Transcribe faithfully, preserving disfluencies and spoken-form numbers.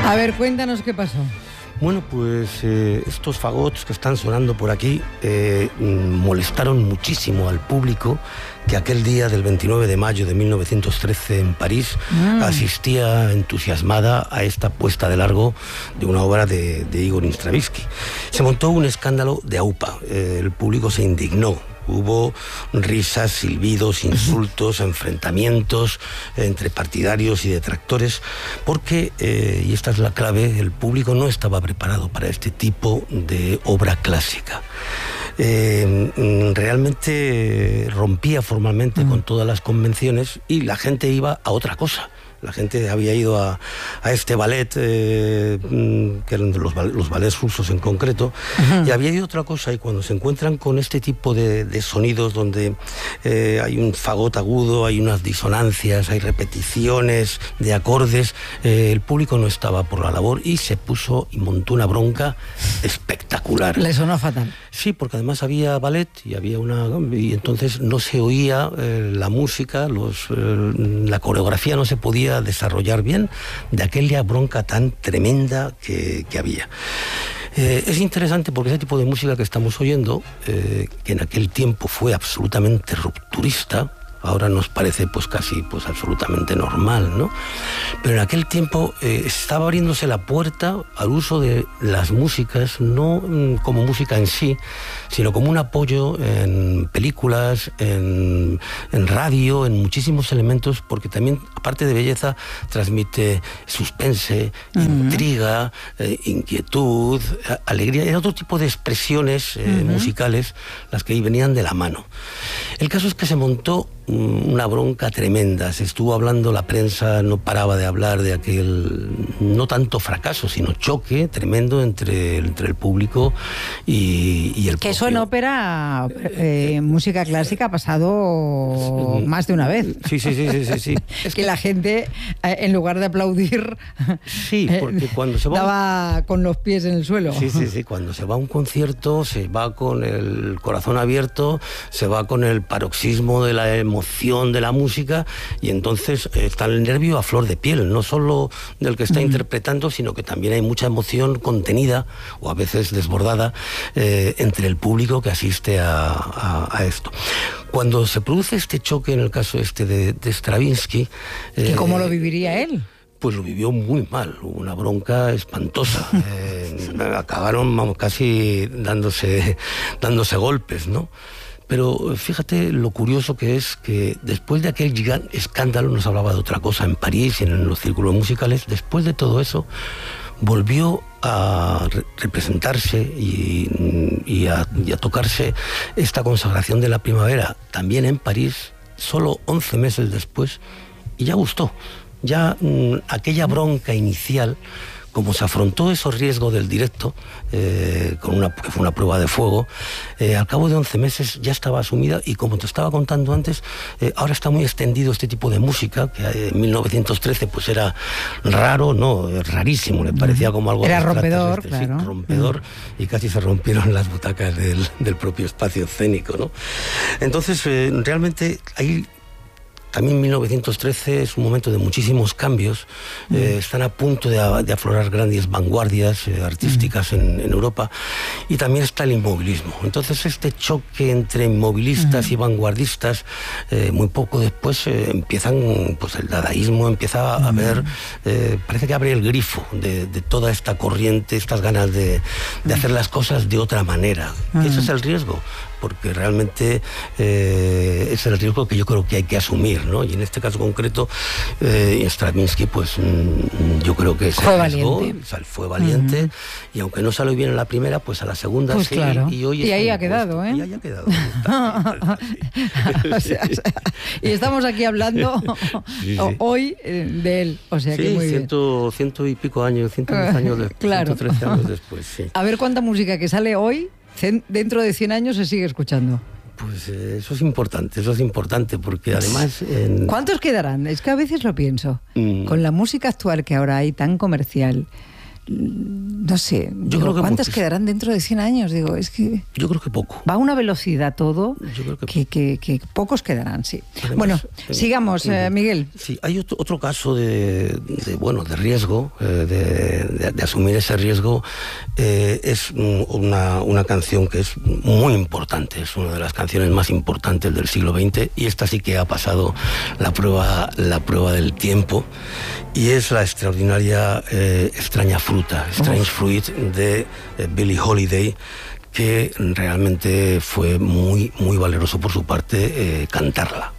A ver, cuéntanos qué pasó. Bueno, pues eh, estos fagots que están sonando por aquí eh, molestaron muchísimo al público que aquel día del veintinueve de mayo de mil novecientos trece en París mm. asistía entusiasmada a esta puesta de largo de una obra de, de Igor Stravinsky. Se montó un escándalo de aupa, eh, el público se indignó. Hubo risas, silbidos, insultos, enfrentamientos entre partidarios y detractores, porque, eh, y esta es la clave, el público no estaba preparado para este tipo de obra clásica. Eh, realmente rompía formalmente mm. con todas las convenciones y la gente iba a otra cosa. La gente había ido a, a este ballet, eh, que eran los, los ballets rusos en concreto, uh-huh. y había ido a otra cosa, y cuando se encuentran con este tipo de, de sonidos donde eh, hay un fagot agudo, hay unas disonancias, hay repeticiones de acordes, eh, el público no estaba por la labor y se puso y montó una bronca espectacular. Le sonó fatal. Sí, porque además había ballet y había una y entonces no se oía eh, la música, los, eh, la coreografía no se podía desarrollar bien de aquella bronca tan tremenda que, que había. Eh, es interesante porque ese tipo de música que estamos oyendo, eh, que en aquel tiempo fue absolutamente rupturista, ahora nos parece pues casi pues absolutamente normal, ¿no? Pero en aquel tiempo eh, estaba abriéndose la puerta al uso de las músicas, no mm, como música en sí, sino como un apoyo en películas, en, en radio, en muchísimos elementos, porque también, aparte de belleza, transmite suspense, uh-huh. intriga, eh, inquietud, alegría, era otro tipo de expresiones eh, uh-huh. musicales las que venían de la mano. El caso es que se montó una bronca tremenda, se estuvo hablando, la prensa no paraba de hablar de aquel, no tanto fracaso, sino choque tremendo entre, entre el público y, y el que propio. Eso en ópera, eh, música clásica, ha pasado más de una vez. Sí, sí, sí, sí, sí, sí. Es que la gente, eh, en lugar de aplaudir, sí, porque eh, cuando se va daba con los pies en el suelo. Sí, sí, sí, cuando se va a un concierto se va con el corazón abierto, se va con el paroxismo de la emoción de la música, y entonces eh, está el nervio a flor de piel, no solo del que está mm. interpretando, sino que también hay mucha emoción contenida o a veces desbordada eh, entre el público que asiste a, a, a esto. Cuando se produce este choque, en el caso este de, de Stravinsky... Eh, ¿Y cómo lo viviría él? Pues lo vivió muy mal, una bronca espantosa. Eh, acabaron vamos, casi dándose, dándose golpes, ¿no? Pero fíjate lo curioso que es que después de aquel gigante escándalo, nos hablaba de otra cosa en París y en los círculos musicales, después de todo eso volvió a re- representarse y, y, a, y a tocarse esta consagración de la primavera también en París, solo once meses después, y ya gustó. Ya mmm, aquella bronca inicial, como se afrontó esos riesgos del directo, eh, con una, que fue una prueba de fuego, eh, al cabo de once meses ya estaba asumida, y como te estaba contando antes, eh, ahora está muy extendido este tipo de música, que en mil novecientos trece pues era raro, no, rarísimo, le parecía como algo... Era rompedor, este, claro. Sí, rompedor, mm. y casi se rompieron las butacas del, del propio espacio escénico, ¿no? Entonces, eh, realmente hay... También mil novecientos trece es un momento de muchísimos cambios. Mm. Eh, están a punto de, de aflorar grandes vanguardias eh, artísticas mm. en, en Europa, y también está el inmovilismo. Entonces este choque entre inmovilistas mm. y vanguardistas, eh, muy poco después eh, empiezan, pues el dadaísmo empieza a, a ver, eh, parece que abre el grifo de, de toda esta corriente, estas ganas de, de hacer las cosas de otra manera. Mm. Ese es el riesgo, porque realmente eh, es el riesgo que yo creo que hay que asumir, ¿no? Y en este caso concreto, eh, Stravinsky, pues mm, yo creo que se fue arriesgó, valiente, sal, fue valiente uh-huh. y aunque no salió bien en la primera, pues a la segunda pues sí, claro. y, hoy y ahí ha quedado, ¿eh? Y ahí ha quedado. Está, o sea, o sea, y estamos aquí hablando sí, sí. hoy eh, de él, o sea sí, que muy ciento, bien. ciento y pico años, ciento diez años después, claro. ciento trece años después, sí. A ver cuánta música que sale hoy, dentro de cien años se sigue escuchando. Pues eh, eso es importante, eso es importante, porque además... En... ¿Cuántos quedarán? Es que a veces lo pienso. Mm. Con la música actual que ahora hay, tan comercial, no sé, yo creo que ¿cuántas muchis... quedarán dentro de cien años? Digo, es que... Yo creo que poco. Va a una velocidad todo, yo creo que... Que, que, que pocos quedarán, sí. Además, bueno, eh, sigamos, eh, Miguel. Sí, hay otro, otro caso de, de, bueno, de riesgo, eh, de, de, de asumir ese riesgo. Eh, es una, una canción que es muy importante, es una de las canciones más importantes del siglo veinte, y esta sí que ha pasado la prueba, la prueba del tiempo, y es la extraordinaria eh, Extraña Fruta, Strange Uf. Fruit, de eh, Billie Holiday, que realmente fue muy, muy valeroso por su parte eh, cantarla.